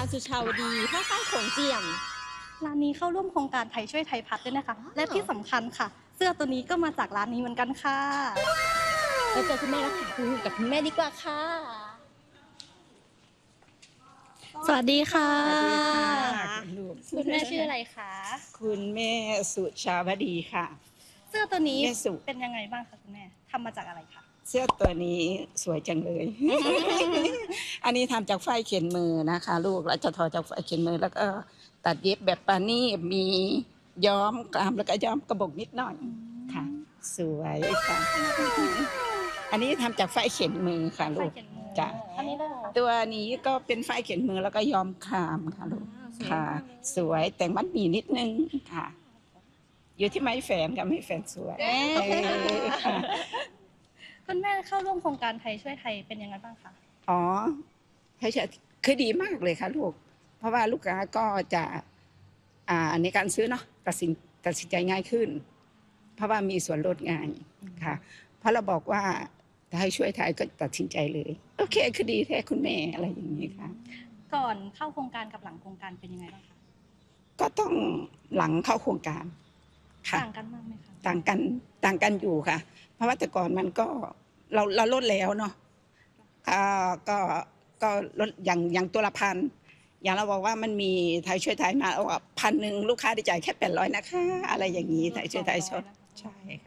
สุชาวดีภาคใต้โขงเจียมร้านนี้เข้าร่วมโครงการไทยช่วยไทยพัฒน์ด้วยนะคะและที่สำคัญค่ะ เสื้อตัวนี้ก็มาจากร้านนี้เหมือนกันค่ะเราเจอคุณแม่แล้วค่ะคุยกับคุณแม่ดีกว่าค่ะสวัสดีค่ะสวัสดีค่ะคุณลูกคุณแม่ชื่ออะไรคะคุณแม่สุชาวดีค่ะเสื้อตัวนี้แม่สุเป็นยังไงบ้างคะคุณแม่ทำมาจากอะไรคะเสื้อตัวนี้สวยจังเลย อันนี้ทำจากฝ้ายเขียนมือนะคะ ลูกแล้วจะทอจากฝ้ายเขียนมือแล้วก็ตัดเย็บแบบปานี่มีย้อมกลามแล้วก็ย้อมกระบอกนิดหน่อยค่ะ สวยค่ะ อันนี้ทำจากฝ้ายเขียนมือค่ะลูก จ้ะอันนี้เลยเหรอตัวนี้ก็เป็นฝ้ายเขียนมือแล้วก็ย้อมครามค่ะลูกค่ะ สวยแต่งมัดหมี่นิดนึงค่ะ อยู่ที่ไม้แฝนกับไม้แฝนสวยค่ะคุณแม่เข้าร่วมโครงการไทยช่วยไทยเป็นยังไงบ้างคะอ๋อใช่คือดีมากเลยค่ะลูก เพราะว่าลูกค้าก็จะในการซื้อเนาะตัดสินใจง่ายขึ้น เพราะว่ามีส่วนลดง่ายค่ะ เพราะเราบอกว่าถ้าให้ช่วยไทยก็ตัดสินใจเลย โอเคคือดีแท้คุณแม่อะไรอย่างนี้ค่ะก่อนเข้าโครงการกับหลังโครงการเป็นยังไงบ้างคะก็ต้องหลังเข้าโครงการค่ะต่างกันมากไหมคะต่างกันอยู่ค่ะ เพราะว่าแต่ก่อนมันก็เราลดแล้วเนาะก็ลดอย่างตัวละพันอย่างเราบอกว่ามันมีไทยช่วยไทยมาเอา1,000ลูกค้าได้จ่ายแค่800นะคะอะไรอย่างนี้ไทยช่วยไทยชดใช่